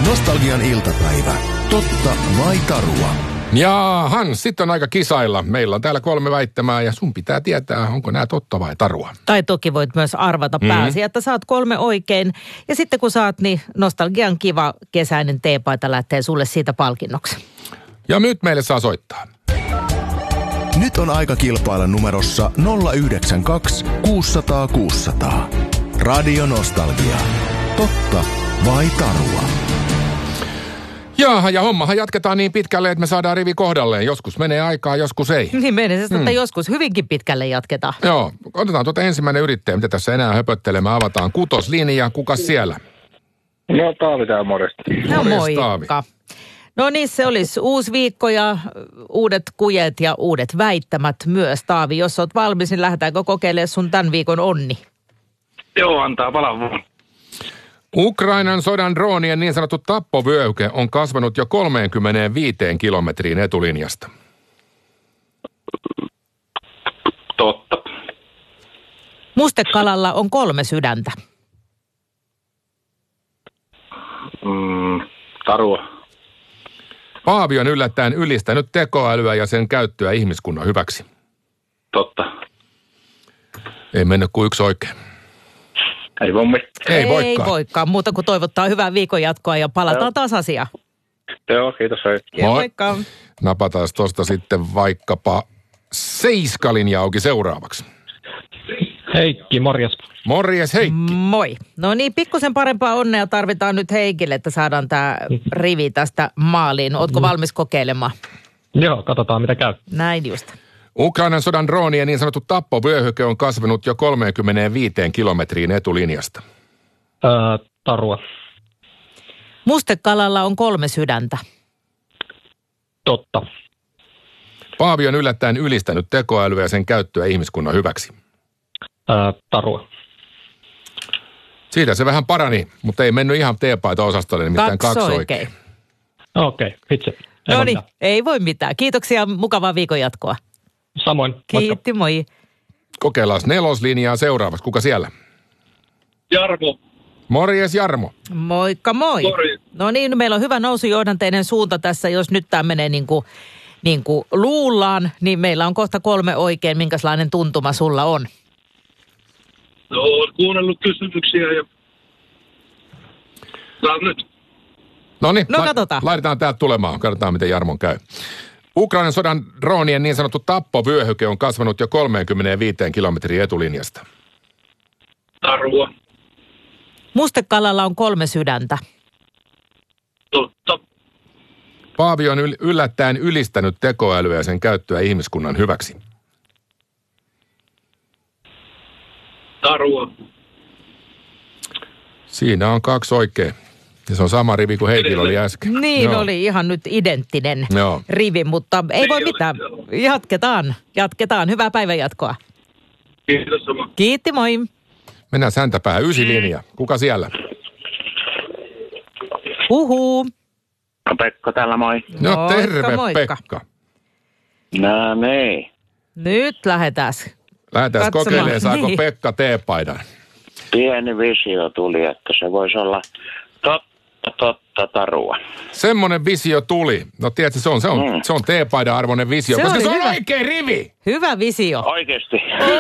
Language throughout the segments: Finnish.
Nostalgian iltapäivä. Totta vai tarua? Ja Hans, sitten on aika kisailla. Meillä on täällä 3 väittämää ja sun pitää tietää, onko nämä totta vai tarua. Tai toki voit myös arvata pääsi, että saat 3 oikein. Ja sitten kun saat, niin Nostalgian kiva kesäinen teepaita lähtee sulle siitä palkinnoksi. Ja nyt meille saa soittaa. Nyt on aika kilpailla numerossa 092 600 600. Radio Nostalgia. Totta vai tarua? Jaaha, ja hommahan jatketaan niin pitkälle, että me saadaan rivi kohdalleen. Joskus menee aikaa, joskus ei. Niin menee se, että joskus hyvinkin pitkälle jatketaan. Joo, otetaan ensimmäinen yrittäjä, mitä tässä enää höpöttelemme. Avataan 6. linja. Kukas siellä? No Taavi täällä, morjesta. No Morjes, Taavi. moikka. No niin, se olisi uusi viikko ja uudet kujet ja uudet väittämät myös. Taavi, jos olet valmis, niin lähdetäänkö kokeilemaan sun tämän viikon onni? Joo, antaa palaa vaan. Ukrainan sodan droonien niin sanottu tappovyöhyke on kasvanut jo 35 kilometriin etulinjasta. Totta. Mustekalalla on 3 sydäntä. Tarua. Paavi on yllättäen ylistänyt tekoälyä ja sen käyttöä ihmiskunnan hyväksi. Totta. Ei mennyt kuin 1 oikein. Ei voi mitään. Ei voikaan, muuta kuin toivottaa hyvää viikon jatkoa ja palataan taas asiaan. Joo, kiitos. Hei. Moi. Moikka. Napataan tuosta sitten vaikkapa 7 linja auki seuraavaksi. Heikki, morjes. Morjes Heikki. Moi. No niin, pikkusen parempaa onnea tarvitaan nyt Heikille, että saadaan tämä rivi tästä maaliin. Ootko valmis kokeilemaan? Joo, katsotaan mitä käy. Näin just. Ukrainan sodan droonien niin sanottu tappovyöhyke on kasvanut jo 35 kilometriin etulinjasta. Tarua. Mustekalalla on 3 sydäntä. Totta. Paavi on yllättäen ylistänyt tekoälyä ja sen käyttöä ihmiskunnan hyväksi. Tarua. Siitä se vähän parani, mutta ei mennyt ihan teepaita-osastolle, nimittäin 2 oikein. Okei, itse. No niin, ei voi mitään. Kiitoksia, mukavaa viikon jatkoa. Samoin. Kiitti, moi. Kokeillaan 4. linjaa seuraavaksi. Kuka siellä? Jarmo. Morjes Jarmo. Moikka moi. Morjes. No niin, meillä on hyvä nousujohdanteinen suunta tässä. Jos nyt tämä menee niin kuin luullaan, niin meillä on kohta 3 oikein. Minkälainen tuntuma sulla on? No, olen kuunnellut kysymyksiä ja saan nyt. Noniin, No katsotaan. Laitetaan täältä tulemaan. Katsotaan, miten Jarmon käy. Ukrainan sodan droonien niin sanottu tappovyöhyke on kasvanut jo 35 kilometriin etulinjasta. Tarua. Mustekalalla on 3 sydäntä. Totta. Paavi on yllättäen ylistänyt tekoälyä ja sen käyttöä ihmiskunnan hyväksi. Tarua. Siinä on 2 oikein. Ja se on sama rivi kuin Heikillä oli äsken. Niin Joo. oli ihan nyt identtinen Joo. rivi, mutta ei voi mitään. Jatketaan. Hyvää päivänjatkoa. Kiitos sama. Kiitti, moi. Mennään Säntäpäähän 9 linja. Kuka siellä? Uhuu. Pekka täällä, moi. No Moikka, terve moikka. Pekka. No niin. Nyt lähdetään. Lähdetään Katsomaan. kokeilemaan, saako Niin. Pekka teepaidan. Pieni visio tuli, että se voisi olla totta tarua. Semmoinen visio tuli. No tiedätkö, se on teepaidan arvoinen visio, Se koska oli se on hyvä. oikein rivi. Hyvä visio. Oikeesti.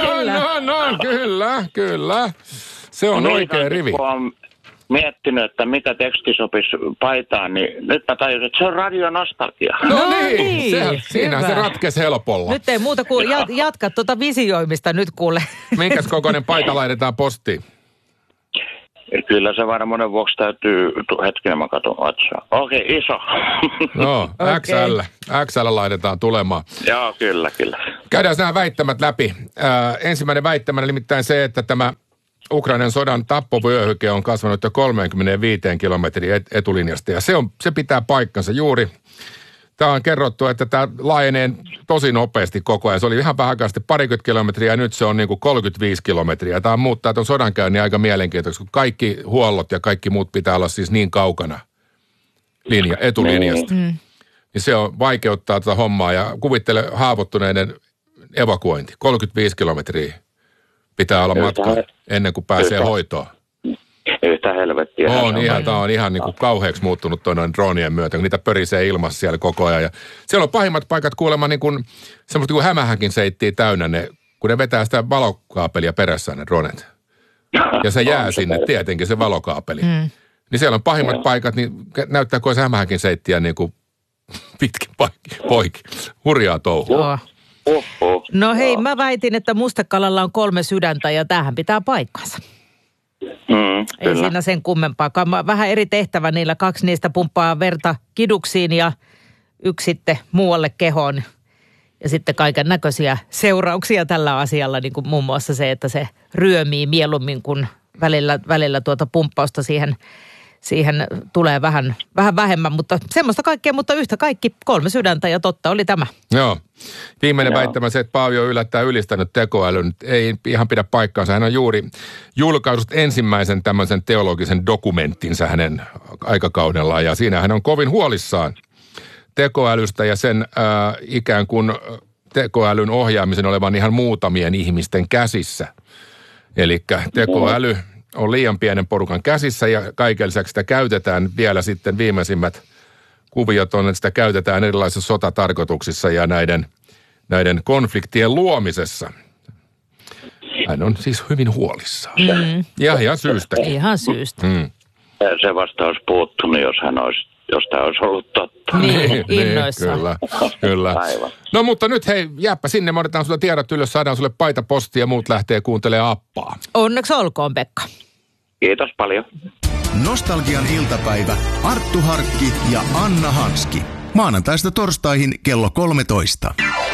Kyllä. Se on oikein rivi. Kun on miettinyt, että mikä teksti sopisi paitaan, niin nyt mä tajusin, että se on Radio Nostalgia. No niin, niin, siinä se hyvä. ratkesi helpolla. Nyt ei muuta kuin jatka tuota visioimista nyt kuule. Minkäs kokoinen paita laitetaan postiin? Kyllä se varmuuden vuoksi täytyy, hetkinen mä katson vatsaa. Okei, iso. No, Okei. XL laitetaan tulemaan. Joo, kyllä. Käydään nämä väittämät läpi. Ensimmäinen väittämä nimittäin se, että tämä Ukrainan sodan tappovyöhyke on kasvanut jo 35 kilometriä etulinjasta. Ja se pitää paikkansa juuri. Tämä on kerrottu, että tämä laajenee tosi nopeasti koko ajan. Se oli ihan vähän aikaa sitten 20 kilometriä ja nyt se on niin kuin 35 kilometriä. Tämä muuttaa tuon sodankäynnin aika mielenkiintoista, kun kaikki huollot ja kaikki muut pitää olla siis niin kaukana etulinjasta. Niin se on vaikeuttaa tätä hommaa ja kuvittele haavoittuneiden evakuointi. 35 kilometriä pitää olla matka ennen kuin pääsee hoitoon. Yhtä helvettiä. Tämä on ihan niin kuin kauheaksi muuttunut noin dronien myötä, kun niitä pörisee ilmassa siellä koko ajan. Ja siellä on pahimmat paikat kuulemma niin kuin semmoista kuin hämähäkin seittiä täynnä ne, kun ne vetää sitä valokaapelia perässään ne dronet. Ja se jää sinne tietenkin se valokaapeli. Niin siellä on pahimmat paikat, niin näyttää kuin se hämähäkin seittiä niin kuin pitkin poikki. Hurjaa touhua. No hei, mä väitin, että mustekalalla on 3 sydäntä ja tämähän pitää paikkansa. Ei siinä sen kummempaakaan. Vähän eri tehtävä niillä. 2 niistä pumppaa verta kiduksiin ja 1 sitten muualle kehoon. Ja sitten kaiken näköisiä seurauksia tällä asialla, niin kuin muun muassa se, että se ryömii mieluummin kuin välillä pumppausta siihen tulee vähän vähemmän, mutta semmoista kaikkea, mutta yhtä kaikki 3 sydäntä ja totta oli tämä. Joo. Viimeinen väittämä se, että Paavi on yllättäen ylistänyt tekoälyn, ei ihan pidä paikkaansa. Hän on juuri julkaissut ensimmäisen tämmöisen teologisen dokumenttinsa hänen aikakaudellaan ja siinä hän on kovin huolissaan tekoälystä ja sen ikään kuin tekoälyn ohjaamisen olevan ihan muutamien ihmisten käsissä. Eli tekoäly on liian pienen porukan käsissä ja kaiken lisäksi sitä käytetään vielä sitten viimeisimmät kuviot on, että sitä käytetään erilaisissa sotatarkoituksissa ja näiden konfliktien luomisessa. Hän on siis hyvin huolissaan. Ja ihan syystäkin. Ihan syystä. Se vasta olisi puuttunut, jos tämä olisi ollut totta. Niin, innoissaan. Kyllä. Aivan. No mutta nyt hei, jääpä sinne, me otetaan sulle tiedot ylös, saadaan sulle paita postia ja muut lähtee kuuntelemaan appaa. Onneksi olkoon, Pekka. Kiitos paljon. Nostalgian iltapäivä, Arttu Harkki ja Anna Hanski. Maanantaista torstaihin kello 13.